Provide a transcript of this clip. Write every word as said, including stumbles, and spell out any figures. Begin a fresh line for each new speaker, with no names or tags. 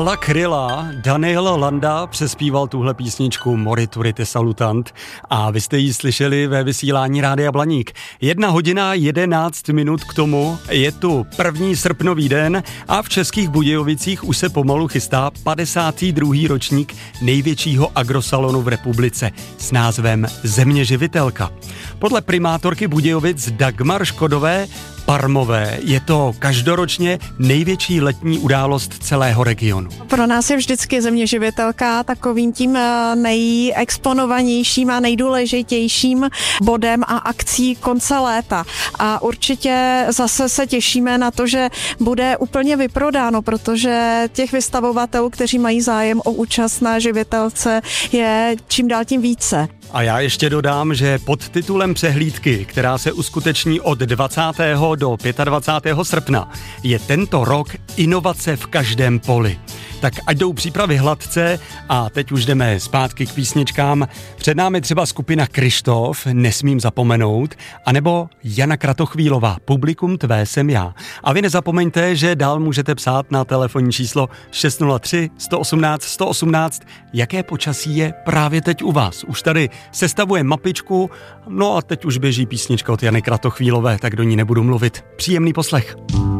La Kryla, Daniel Landa přespíval tuhle písničku Morituri te salutant a vy jste ji slyšeli ve vysílání Rádia Blaník. Jedna hodina jedenáct minut k tomu, je tu první srpnový den a v Českých Budějovicích už se pomalu chystá padesátý druhý ročník největšího agrosalonu v republice s názvem Země živitelka. Podle primátorky Budějovic Dagmar Škodové Parmové je to každoročně největší letní událost celého regionu.
Pro nás je vždycky Země živitelka takovým tím nejexponovanějším a nejdůležitějším bodem a akcí konce léta. A určitě zase se těšíme na to, že bude úplně vyprodáno, protože těch vystavovatelů, kteří mají zájem o účast na živitelce, je čím dál tím více.
A já ještě dodám, že pod titulem přehlídky, která se uskuteční od dvacátého do dvacátého pátého srpna, je tento rok Inovace v každém poli. Tak ať jdou přípravy hladce a teď už jdeme zpátky k písničkám. Před námi třeba skupina Kryštof, Nesmím zapomenout, anebo Jana Kratochvílová, Publikum tvé jsem já. A vy nezapomeňte, že dál můžete psát na telefonní číslo šest nula tři, sto osmnáct, sto osmnáct, jaké počasí je právě teď u vás. Už tady sestavuje mapičku, no a teď už běží písnička od Jany Kratochvílové, tak do ní nebudu mluvit. Příjemný poslech.